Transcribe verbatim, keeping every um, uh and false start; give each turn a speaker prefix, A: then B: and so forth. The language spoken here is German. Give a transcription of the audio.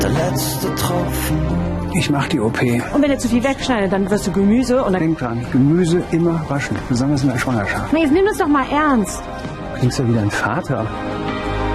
A: Der letzte Tropfen.
B: Ich mach die O P.
C: Und wenn er zu viel wegschneidet, dann wirst du Gemüse und dann...
B: Denk dran, Gemüse immer waschen, besonders in der Schwangerschaft.
C: Na, jetzt nimm das doch mal ernst.
B: Du klingst ja wie dein Vater.